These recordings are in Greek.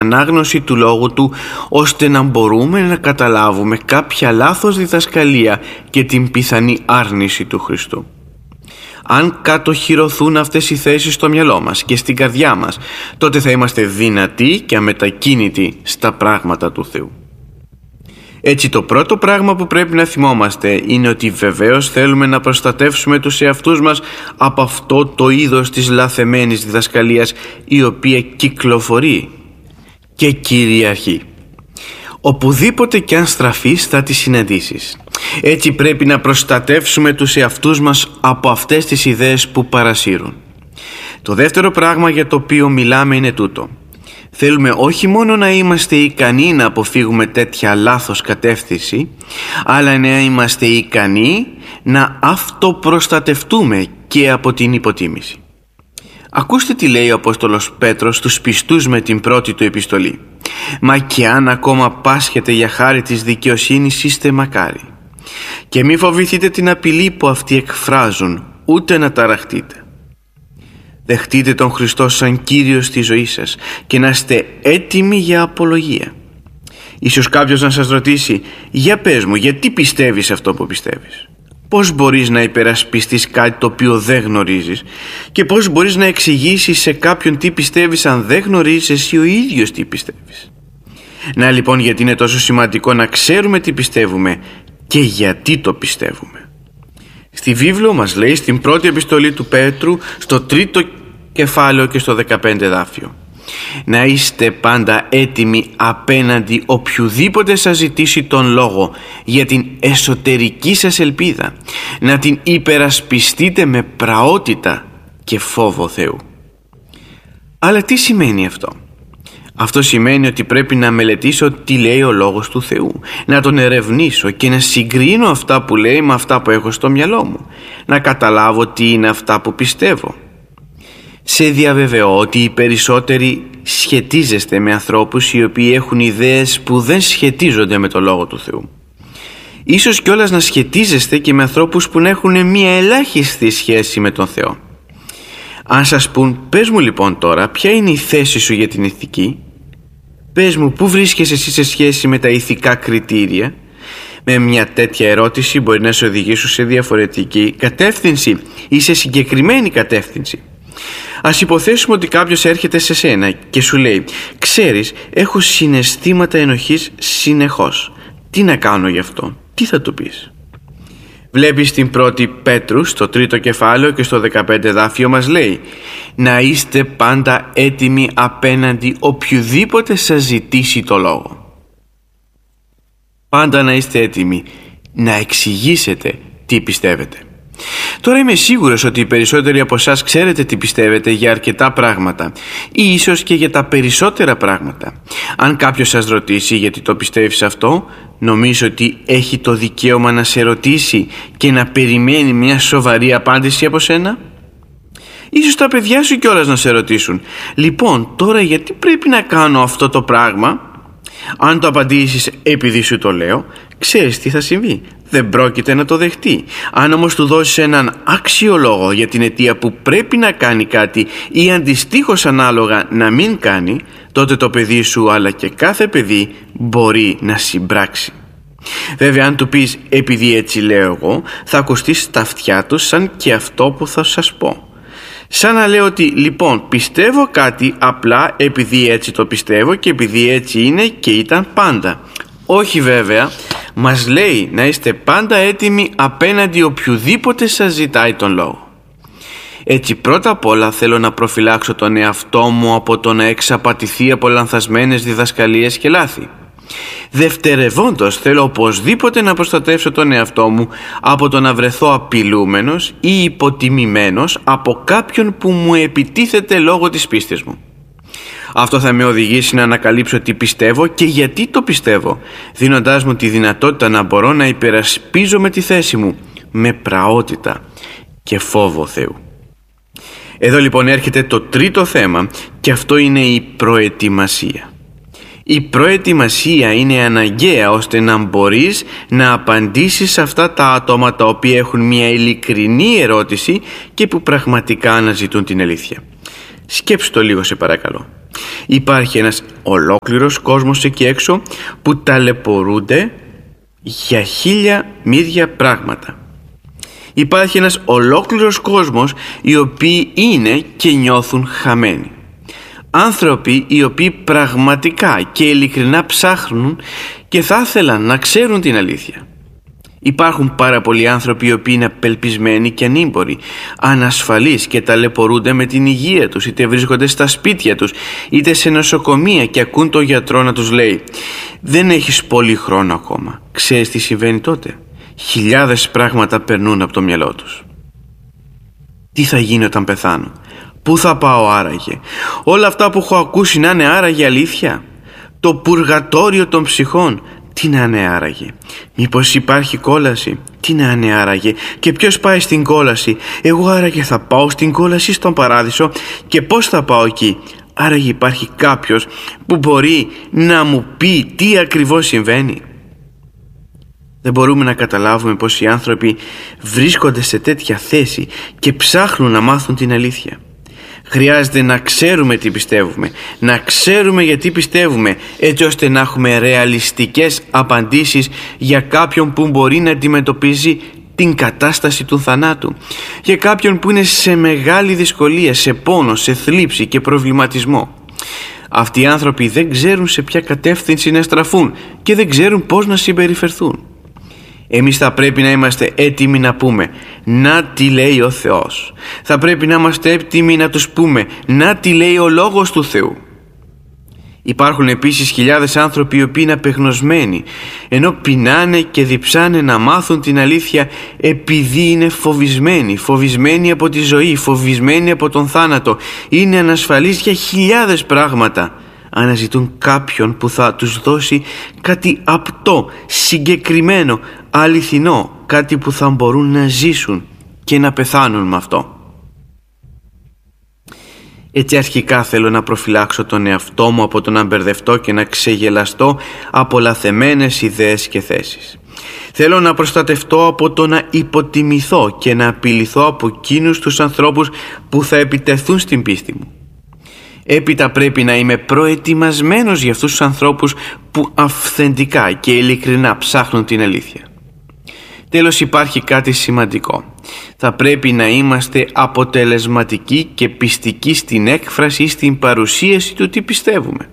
ανάγνωση του λόγου του, ώστε να μπορούμε να καταλάβουμε κάποια λάθος διδασκαλία και την πιθανή άρνηση του Χριστού. Αν κατοχυρωθούν αυτές οι θέσεις στο μυαλό μας και στην καρδιά μας, τότε θα είμαστε δυνατοί και αμετακίνητοι στα πράγματα του Θεού. Έτσι, το πρώτο πράγμα που πρέπει να θυμόμαστε είναι ότι βεβαίως θέλουμε να προστατεύσουμε τους εαυτούς μας από αυτό το είδος της λαθεμένης διδασκαλίας, η οποία κυκλοφορεί και κυριαρχεί οπουδήποτε κι αν στραφείς θα τις συναντήσεις. Έτσι πρέπει να προστατεύσουμε τους εαυτούς μας από αυτές τις ιδέες που παρασύρουν. Το δεύτερο πράγμα για το οποίο μιλάμε είναι τούτο. Θέλουμε όχι μόνο να είμαστε ικανοί να αποφύγουμε τέτοια λάθος κατεύθυνση, αλλά να είμαστε ικανοί να αυτοπροστατευτούμε και από την υποτίμηση. Ακούστε τι λέει ο Απόστολος Πέτρος στους πιστούς με την πρώτη του επιστολή. «Μα και αν ακόμα πάσχετε για χάρη της δικαιοσύνης, είστε μακάρι. Και μη φοβηθείτε την απειλή που αυτοί εκφράζουν, ούτε να ταραχτείτε. Δεχτείτε τον Χριστό σαν Κύριο στη ζωή σας και να είστε έτοιμοι για απολογία». Ίσως κάποιος να σας ρωτήσει, για πες μου, γιατί πιστεύεις αυτό που πιστεύεις? Πώς μπορείς να υπερασπιστείς κάτι το οποίο δεν γνωρίζεις? Και πώς μπορείς να εξηγήσεις σε κάποιον τι πιστεύεις αν δεν γνωρίζεις εσύ ο ίδιος τι πιστεύεις? Να λοιπόν, γιατί είναι τόσο σημαντικό να ξέρουμε τι πιστεύουμε και γιατί το πιστεύουμε. Στη βίβλο μας λέει στην πρώτη επιστολή του Πέτρου, στο 3ο κεφάλαιο και στο 15 δάφιο, να είστε πάντα έτοιμοι απέναντι οποιουδήποτε σας ζητήσει τον λόγο για την εσωτερική σας ελπίδα, να την υπερασπιστείτε με πραότητα και φόβο Θεού. Αλλά τι σημαίνει αυτό? Αυτό σημαίνει ότι πρέπει να μελετήσω τι λέει ο λόγος του Θεού, να τον ερευνήσω και να συγκρίνω αυτά που λέει με αυτά που έχω στο μυαλό μου, να καταλάβω τι είναι αυτά που πιστεύω. Σε διαβεβαιώ ότι οι περισσότεροι σχετίζεστε με ανθρώπους οι οποίοι έχουν ιδέες που δεν σχετίζονται με το Λόγο του Θεού. Ίσως κιόλας να σχετίζεστε και με ανθρώπους που έχουν μία ελάχιστη σχέση με τον Θεό. Αν σας πούν, πες μου λοιπόν τώρα ποια είναι η θέση σου για την ηθική, πες μου πού βρίσκεσαι εσύ σε σχέση με τα ηθικά κριτήρια, με μια τέτοια ερώτηση μπορεί να σε οδηγήσουν σε διαφορετική κατεύθυνση ή σε συγκεκριμένη κατεύθυνση. Ας υποθέσουμε ότι κάποιος έρχεται σε σένα και σου λέει, ξέρεις, έχω συναισθήματα ενοχής συνεχώς. Τι να κάνω γι' αυτό? Τι θα του πεις? Βλέπεις στην πρώτη Πέτρου στο 3ο κεφάλαιο και στο 15 δάφιο μας λέει, να είστε πάντα έτοιμοι απέναντι οποιουδήποτε σας ζητήσει το λόγο. Πάντα να είστε έτοιμοι να εξηγήσετε τι πιστεύετε. Τώρα είμαι σίγουρος ότι οι περισσότεροι από εσάς ξέρετε τι πιστεύετε για αρκετά πράγματα ή ίσως και για τα περισσότερα πράγματα. Αν κάποιος σας ρωτήσει γιατί το πιστεύεις αυτό, νομίζω ότι έχει το δικαίωμα να σε ρωτήσει και να περιμένει μια σοβαρή απάντηση από σένα. Ίσως τα παιδιά σου κιόλας να σε ρωτήσουν, λοιπόν τώρα γιατί πρέπει να κάνω αυτό το πράγμα? Αν το απαντήσεις επειδή σου το λέω, ξέρεις τι θα συμβεί. Δεν πρόκειται να το δεχτεί. Αν όμως του δώσεις έναν άξιο λόγο για την αιτία που πρέπει να κάνει κάτι ή αντιστοίχως ανάλογα να μην κάνει, τότε το παιδί σου αλλά και κάθε παιδί μπορεί να συμπράξει. Βέβαια αν του πεις επειδή έτσι λέω εγώ, θα ακουστεί στα αυτιά του σαν και αυτό που θα σας πω. Σαν να λέω ότι λοιπόν πιστεύω κάτι απλά επειδή έτσι το πιστεύω και επειδή έτσι είναι και ήταν πάντα. Όχι βέβαια, μας λέει να είστε πάντα έτοιμοι απέναντι οποιουδήποτε σας ζητάει τον λόγο. Έτσι πρώτα απ' όλα θέλω να προφυλάξω τον εαυτό μου από το να εξαπατηθεί από λανθασμένες διδασκαλίες και λάθη. Δευτερευόντως θέλω οπωσδήποτε να προστατεύσω τον εαυτό μου από το να βρεθώ απειλούμενος ή υποτιμημένος από κάποιον που μου επιτίθεται λόγω της πίστης μου. Αυτό θα με οδηγήσει να ανακαλύψω τι πιστεύω και γιατί το πιστεύω, δίνοντάς μου τη δυνατότητα να μπορώ να υπερασπίζομαι τη θέση μου με πραότητα και φόβο Θεού. Εδώ λοιπόν έρχεται το τρίτο θέμα και αυτό είναι η προετοιμασία. Η προετοιμασία είναι αναγκαία ώστε να μπορείς να απαντήσεις σε αυτά τα άτομα τα οποία έχουν μια ειλικρινή ερώτηση και που πραγματικά αναζητούν την αλήθεια. Σκέψου το λίγο σε παρακαλώ. Υπάρχει ένας ολόκληρος κόσμος εκεί έξω που ταλαιπωρούνται για 1000 μύρια πράγματα. Υπάρχει ένας ολόκληρος κόσμος οι οποίοι είναι και νιώθουν χαμένοι. Άνθρωποι οι οποίοι πραγματικά και ειλικρινά ψάχνουν και θα ήθελαν να ξέρουν την αλήθεια. Υπάρχουν πάρα πολλοί άνθρωποι οι οποίοι είναι απελπισμένοι και ανήμποροι, ανασφαλείς και ταλαιπωρούνται με την υγεία τους, είτε βρίσκονται στα σπίτια τους, είτε σε νοσοκομεία και ακούν τον γιατρό να τους λέει «Δεν έχεις πολύ χρόνο ακόμα». Ξέρεις τι συμβαίνει τότε? Χιλιάδες πράγματα περνούν από το μυαλό τους. Τι θα γίνει όταν πεθάνω? Πού θα πάω άραγε? Όλα αυτά που έχω ακούσει να είναι άραγε αλήθεια? Το πουργατόριο των ψυχών, τι να είναι άραγε? Μήπως υπάρχει κόλαση? Τι να είναι άραγε? Και ποιος πάει στην κόλαση? Εγώ άραγε θα πάω στην κόλαση στον παράδεισο? Και πώς θα πάω εκεί? Άραγε υπάρχει κάποιος που μπορεί να μου πει τι ακριβώς συμβαίνει? Δεν μπορούμε να καταλάβουμε πως οι άνθρωποι βρίσκονται σε τέτοια θέση και ψάχνουν να μάθουν την αλήθεια. Χρειάζεται να ξέρουμε τι πιστεύουμε, να ξέρουμε γιατί πιστεύουμε, έτσι ώστε να έχουμε ρεαλιστικές απαντήσεις για κάποιον που μπορεί να αντιμετωπίζει την κατάσταση του θανάτου, για κάποιον που είναι σε μεγάλη δυσκολία, σε πόνο, σε θλίψη και προβληματισμό. Αυτοί οι άνθρωποι δεν ξέρουν σε ποια κατεύθυνση να στραφούν και δεν ξέρουν πώς να συμπεριφερθούν. Εμείς θα πρέπει να είμαστε έτοιμοι να πούμε «Να τι λέει ο Θεός». Θα πρέπει να είμαστε έτοιμοι να τους πούμε «Να τι λέει ο Λόγος του Θεού». Υπάρχουν επίσης χιλιάδες άνθρωποι οι οποίοι είναι απεγνωσμένοι, ενώ πεινάνε και διψάνε να μάθουν την αλήθεια επειδή είναι φοβισμένοι από τη ζωή, φοβισμένοι από τον θάνατο, είναι ανασφαλείς για χιλιάδες πράγματα. Αναζητούν κάποιον που θα τους δώσει κάτι απτό, συγκεκριμένο, αληθινό, κάτι που θα μπορούν να ζήσουν και να πεθάνουν με αυτό. Έτσι αρχικά θέλω να προφυλάξω τον εαυτό μου από το να μπερδευτώ και να ξεγελαστώ από λαθεμένες ιδέες και θέσεις. Θέλω να προστατευτώ από το να υποτιμηθώ και να απειληθώ από εκείνους τους ανθρώπους που θα επιτεθούν στην πίστη μου. Έπειτα πρέπει να είμαι προετοιμασμένος για αυτούς τους ανθρώπους που αυθεντικά και ειλικρινά ψάχνουν την αλήθεια. Τέλος, υπάρχει κάτι σημαντικό. Θα πρέπει να είμαστε αποτελεσματικοί και πιστικοί στην έκφραση ή στην παρουσίαση του τι πιστεύουμε.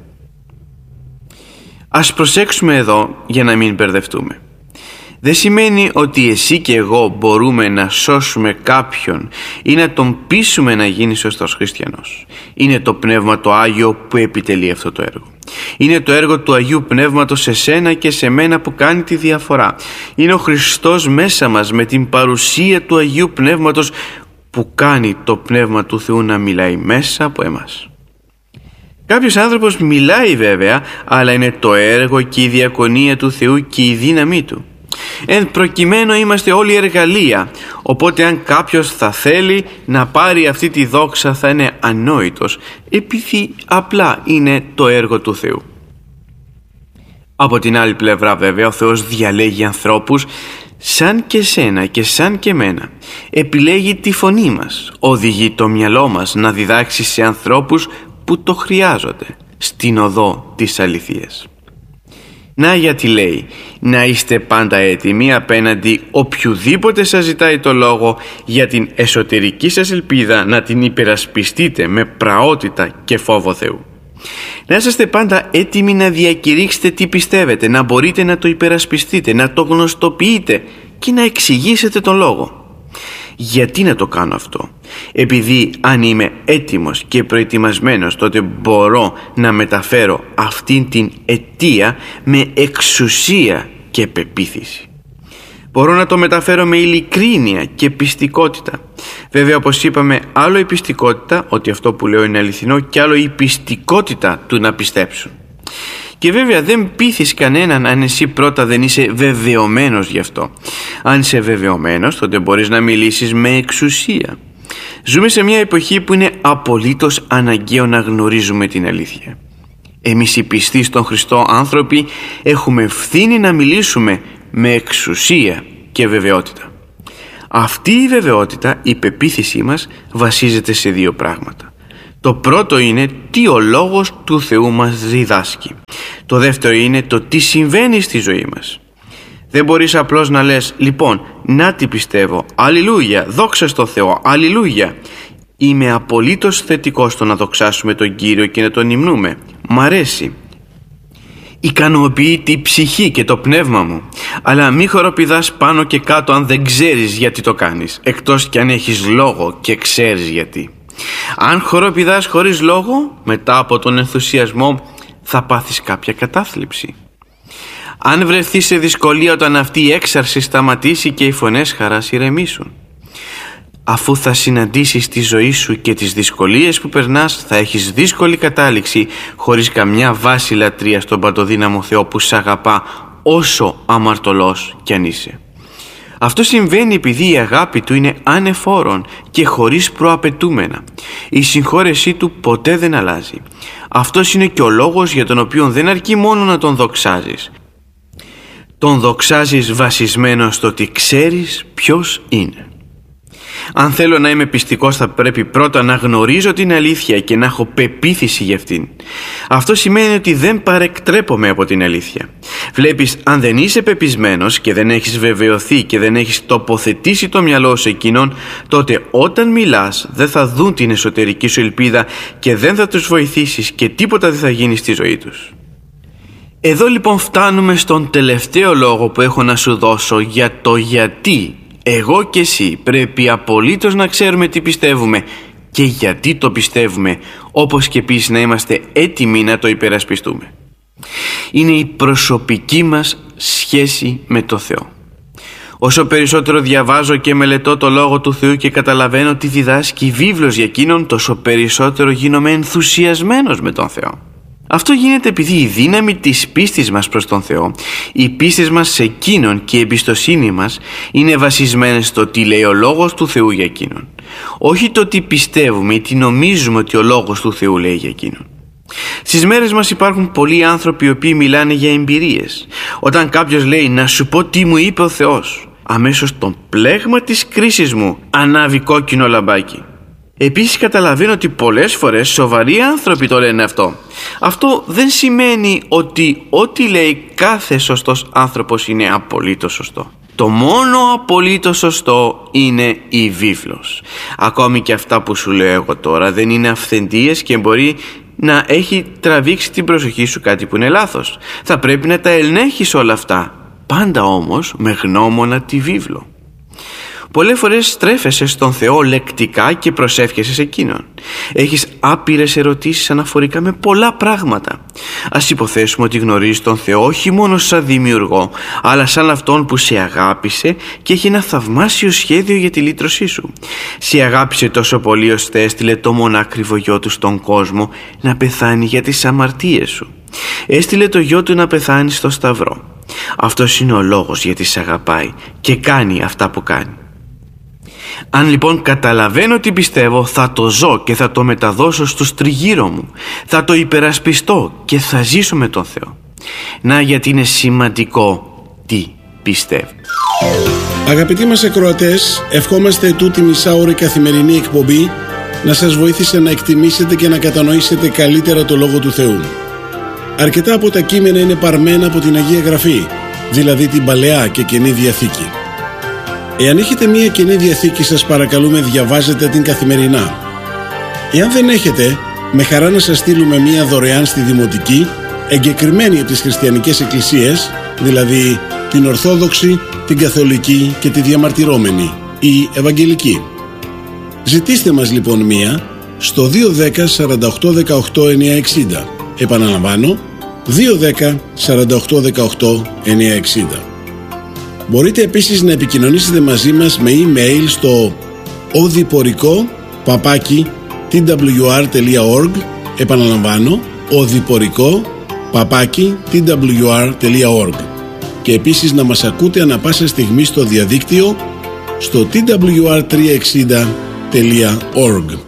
Ας προσέξουμε εδώ για να μην μπερδευτούμε. Δεν σημαίνει ότι εσύ και εγώ μπορούμε να σώσουμε κάποιον ή να τον πείσουμε να γίνει σωστός χριστιανός. Είναι το Πνεύμα το Άγιο που επιτελεί αυτό το έργο. Είναι το έργο του Αγίου Πνεύματος σε σένα και σε μένα που κάνει τη διαφορά. Είναι ο Χριστός μέσα μας με την παρουσία του Αγίου Πνεύματος που κάνει το Πνεύμα του Θεού να μιλάει μέσα από εμάς. Κάποιος άνθρωπος μιλάει βέβαια, αλλά είναι το έργο και η διακονία του Θεού και η δύναμή του. Εν προκειμένου είμαστε όλοι εργαλεία, οπότε αν κάποιος θα θέλει να πάρει αυτή τη δόξα θα είναι ανόητος, επειδή απλά είναι το έργο του Θεού. Από την άλλη πλευρά βέβαια ο Θεός διαλέγει ανθρώπους σαν και σένα και σαν και μένα. Επιλέγει τη φωνή μας, οδηγεί το μυαλό μας να διδάξει σε ανθρώπους που το χρειάζονται στην οδό της αληθείας. Να γιατί λέει να είστε πάντα έτοιμοι απέναντι οποιουδήποτε σας ζητάει το λόγο για την εσωτερική σας ελπίδα να την υπερασπιστείτε με πραότητα και φόβο Θεού. Να είσαστε πάντα έτοιμοι να διακηρύξετε τι πιστεύετε, να μπορείτε να το υπερασπιστείτε, να το γνωστοποιείτε και να εξηγήσετε τον λόγο. Γιατί να το κάνω αυτό? Επειδή αν είμαι έτοιμος και προετοιμασμένος, τότε μπορώ να μεταφέρω αυτήν την αιτία με εξουσία και πεποίθηση. Μπορώ να το μεταφέρω με ειλικρίνεια και πιστικότητα. Βέβαια, όπως είπαμε, άλλο η πιστικότητα, ότι αυτό που λέω είναι αληθινό, και άλλο η πιστικότητα του να πιστέψουν. Και βέβαια δεν πείθεις κανέναν αν εσύ πρώτα δεν είσαι βεβαιωμένος γι' αυτό. Αν είσαι βεβαιωμένος, τότε μπορείς να μιλήσεις με εξουσία. Ζούμε σε μια εποχή που είναι απολύτως αναγκαίο να γνωρίζουμε την αλήθεια. Εμείς οι πιστοί στον Χριστό άνθρωποι έχουμε ευθύνη να μιλήσουμε με εξουσία και βεβαιότητα. Αυτή η βεβαιότητα, η πεποίθησή μας, βασίζεται σε δύο πράγματα. Το Το πρώτο είναι τι ο Λόγος του Θεού μας διδάσκει. Το δεύτερο είναι το τι συμβαίνει στη ζωή μας. Δεν μπορείς απλώς να λες «Λοιπόν, να τι πιστεύω, αλληλούια, δόξα στο Θεό, αλληλούια». Είμαι απολύτως θετικός στο να δοξάσουμε τον Κύριο και να τον υμνούμε. Μ' αρέσει. Ικανοποιεί τη ψυχή και το πνεύμα μου. Αλλά μη χοροπηδάς πάνω και κάτω αν δεν ξέρεις γιατί το κάνεις, εκτός κι αν έχεις λόγο και ξέρεις γιατί. Αν χοροπηδάς χωρίς λόγο, μετά από τον ενθουσιασμό θα πάθεις κάποια κατάθλιψη. Αν βρεθείς σε δυσκολία όταν αυτή η έξαρση σταματήσει και οι φωνές χαράς ηρεμήσουν. Αφού θα συναντήσεις τη ζωή σου και τις δυσκολίες που περνάς, θα έχεις δύσκολη κατάληξη χωρίς καμιά βάση λατρεία στον παντοδύναμο Θεό που σ' αγαπά όσο αμαρτωλός κι αν είσαι. Αυτό συμβαίνει επειδή η αγάπη του είναι ανεφόρον και χωρίς προαπαιτούμενα. Η συγχώρεσή του ποτέ δεν αλλάζει. Αυτός είναι και ο λόγος για τον οποίο δεν αρκεί μόνο να τον δοξάζεις. Τον δοξάζεις βασισμένο στο ότι ξέρεις ποιος είναι. Αν θέλω να είμαι πιστικός, θα πρέπει πρώτα να γνωρίζω την αλήθεια και να έχω πεποίθηση για αυτήν. Αυτό σημαίνει ότι δεν παρεκτρέπομαι από την αλήθεια. Βλέπεις, αν δεν είσαι πεπισμένος και δεν έχεις βεβαιωθεί και δεν έχεις τοποθετήσει το μυαλό σου εκείνον, τότε όταν μιλάς δεν θα δουν την εσωτερική σου ελπίδα και δεν θα τους βοηθήσεις και τίποτα δεν θα γίνει στη ζωή τους. Εδώ λοιπόν φτάνουμε στον τελευταίο λόγο που έχω να σου δώσω για το γιατί εγώ και εσύ πρέπει απολύτως να ξέρουμε τι πιστεύουμε και γιατί το πιστεύουμε, όπως και επίσης να είμαστε έτοιμοι να το υπερασπιστούμε. Είναι η προσωπική μας σχέση με το Θεό. Όσο περισσότερο διαβάζω και μελετώ το Λόγο του Θεού και καταλαβαίνω τι διδάσκει η βίβλος για εκείνον, τόσο περισσότερο γίνομαι ενθουσιασμένος με τον Θεό. Αυτό γίνεται επειδή η δύναμη της πίστης μας προς τον Θεό, η πίστη μας σε εκείνον και η εμπιστοσύνη μας είναι βασισμένες στο τι λέει ο Λόγος του Θεού για εκείνον. Όχι το τι πιστεύουμε ή τι νομίζουμε ότι ο Λόγος του Θεού λέει για εκείνον. Στις μέρες μας υπάρχουν πολλοί άνθρωποι οι οποίοι μιλάνε για εμπειρίες. Όταν κάποιος λέει να σου πω τι μου είπε ο Θεός, αμέσως το πλέγμα της κρίσης μου ανάβει κόκκινο λαμπάκι. Επίσης καταλαβαίνω ότι πολλές φορές σοβαροί άνθρωποι το λένε αυτό. Αυτό δεν σημαίνει ότι ό,τι λέει κάθε σωστός άνθρωπος είναι απολύτως σωστό. Το μόνο απολύτως σωστό είναι η βίβλος. Ακόμη και αυτά που σου λέω εγώ τώρα δεν είναι αυθεντίες και μπορεί να έχει τραβήξει την προσοχή σου κάτι που είναι λάθος. Θα πρέπει να τα ελέγχεις όλα αυτά, πάντα όμως με γνώμονα τη βίβλο. Πολλές φορές στρέφεσαι στον Θεό λεκτικά και προσεύχεσαι σε εκείνον. Έχεις άπειρες ερωτήσεις αναφορικά με πολλά πράγματα. Ας υποθέσουμε ότι γνωρίζεις τον Θεό όχι μόνο σαν δημιουργό, αλλά σαν αυτόν που σε αγάπησε και έχει ένα θαυμάσιο σχέδιο για τη λύτρωσή σου. Σε αγάπησε τόσο πολύ ώστε έστειλε το μονάκριβο γιο του στον κόσμο να πεθάνει για τις αμαρτίες σου. Έστειλε το γιο του να πεθάνει στο σταυρό. Αυτός είναι ο λόγος γιατί σε αγαπάει και κάνει αυτά που κάνει. Αν λοιπόν καταλαβαίνω τι πιστεύω, θα το ζω και θα το μεταδώσω στους τριγύρω μου. Θα το υπερασπιστώ και θα ζήσω με τον Θεό. Να γιατί είναι σημαντικό τι πιστεύω. Αγαπητοί μας ακροατές, ευχόμαστε τούτη μισάωρη καθημερινή εκπομπή να σας βοήθησε να εκτιμήσετε και να κατανοήσετε καλύτερα το Λόγο του Θεού. Αρκετά από τα κείμενα είναι παρμένα από την Αγία Γραφή, δηλαδή την Παλαιά και Καινή Διαθήκη. Εάν έχετε μία Καινή Διαθήκη, σας παρακαλούμε διαβάζετε την καθημερινά. Εάν δεν έχετε, με χαρά να σας στείλουμε μία δωρεάν στη Δημοτική, εγκεκριμένη από τις χριστιανικές εκκλησίες, δηλαδή την Ορθόδοξη, την Καθολική και τη Διαμαρτυρόμενη ή Ευαγγελική. Ζητήστε μας λοιπόν μία στο 210 48 18 960. Επαναλαμβάνω, 210 48 18 960. Μπορείτε επίσης να επικοινωνήσετε μαζί μας με email στο odiporiko@twr.org. Επαναλαμβάνω, odiporiko@twr.org. Και επίσης να μας ακούτε ανα πάσα στιγμή στο διαδίκτυο στο twr360.org.